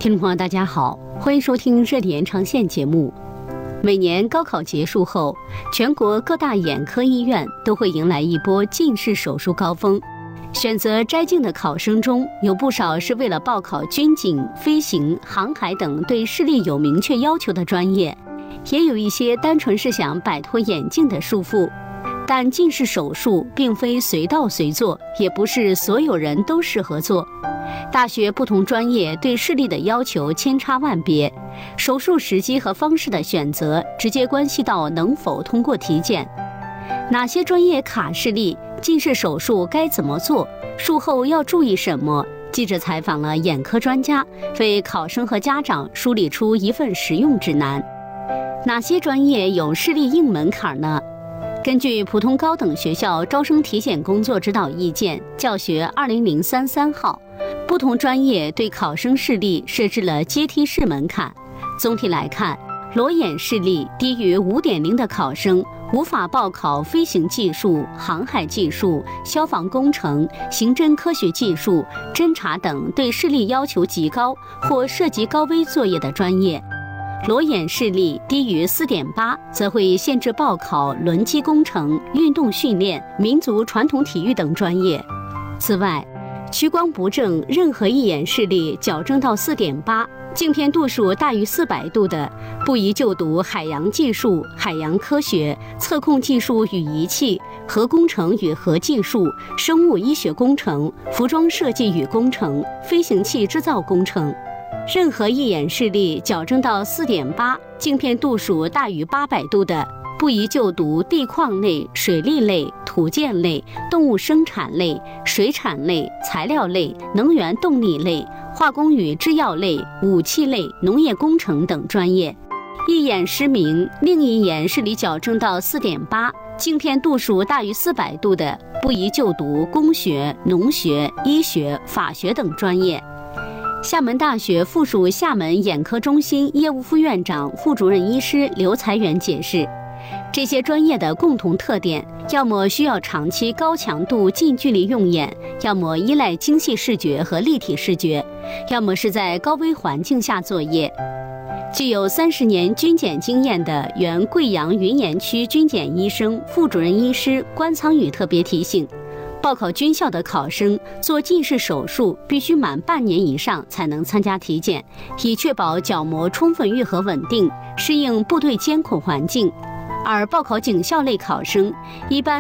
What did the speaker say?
听众朋友大家好，欢迎收听热点延长线节目。每年高考结束后，全国各大眼科医院都会迎来一波近视手术高峰。选择摘镜的考生中，有不少是为了报考军警、飞行、航海等对视力有明确要求的专业，也有一些单纯是想摆脱眼镜的束缚。但近视手术并非随到随做，也不是所有人都适合做。大学不同专业对视力的要求千差万别，手术时机和方式的选择直接关系到能否通过体检。哪些专业卡视力？近视手术该怎么做？术后要注意什么？记者采访了眼科专家，为考生和家长梳理出一份实用指南。哪些专业有视力硬门槛呢？根据普通高等学校招生体检工作指导意见教学20033号，不同专业对考生视力设置了阶梯式门槛。总体来看，裸眼视力低于5.0的考生无法报考飞行技术、航海技术、消防工程、刑侦科学技术、侦查等对视力要求极高或涉及高危作业的专业。裸眼视力低于4.8，则会限制报考轮机工程、运动训练、民族传统体育等专业。此外，屈光不正任何一眼视力矫正到4.8，镜片度数大于400度的，不宜就读海洋技术、海洋科学、测控技术与仪器、核工程与核技术、生物医学工程、服装设计与工程、飞行器制造工程。任何一眼视力矫正到4.8，镜片度数大于800度的，不宜就读地矿类、水利类、土建类、动物生产类、水产类、材料类、能源动力类、化工与制药类、武器类、农业工程等专业。一眼失明，另一眼视力矫正到4.8，镜片度数大于400度的，不宜就读工学、农学、医学、法学等专业。厦门大学附属厦门眼科中心业务副院长、副主任医师刘才元解释，这些专业的共同特点，要么需要长期高强度近距离用眼，要么依赖精细视觉和立体视觉，要么是在高危环境下作业。具有30年军检经验的原贵阳云岩区军检医生、副主任医师关苍宇特别提醒，报考军校的考生做近视手术必须满半年以上才能参加体检，以确保角膜充分愈合稳定，适应部队监控环境。而报考警校类考生一般